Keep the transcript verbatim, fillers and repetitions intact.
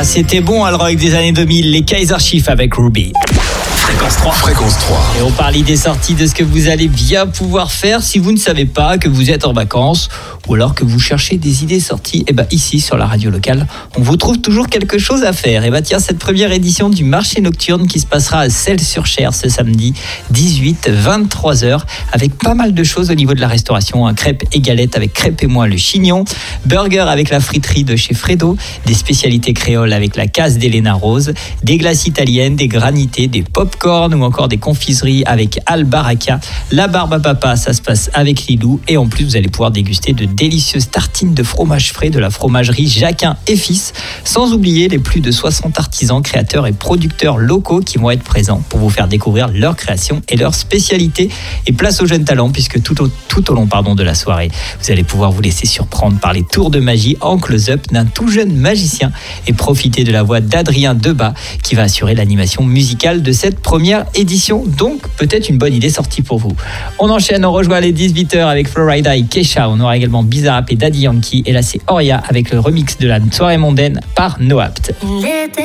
c'était bon à le rock des années deux mille, les Kaiser Chiefs avec Ruby. Fréquence trois. Fréquence trois. Et on parle des sorties de ce que vous allez bien pouvoir faire si vous ne savez pas que vous êtes en vacances ou alors que vous cherchez des idées sorties. Et bien ici sur la radio locale, on vous trouve toujours quelque chose à faire. Et bien tiens, cette première édition du marché nocturne qui se passera à Celles-sur-Cher ce samedi dix-huit à vingt-trois heures avec pas mal de choses au niveau de la restauration. Un crêpe et galette avec crêpe et moi le chignon, burger avec la friterie de chez Fredo, des spécialités créoles avec la case d'Elena Rose, des glaces italiennes, des granités, des pop-corn ou encore des confiseries avec Al Baraka. La barbe à papa, ça se passe avec Lilou. Et en plus, vous allez pouvoir déguster de délicieuses tartines de fromage frais de la fromagerie Jacquin et Fils. Sans oublier les plus de soixante artisans, créateurs et producteurs locaux qui vont être présents pour vous faire découvrir leurs créations et leurs spécialités. Et place aux jeunes talents puisque tout au, tout au long pardon, de la soirée, vous allez pouvoir vous laisser surprendre par les tours de magie en close-up d'un tout jeune magicien et profiter de la voix d'Adrien Debat qui va assurer l'animation musicale de cette première édition. Donc peut-être une bonne idée sortie pour vous. On enchaîne, on rejoint les dix-huit heures avec Florida et Kesha. On aura également Bizarrap et Daddy Yankee. Et là c'est Oria avec le remix de la soirée mondaine par Noapt.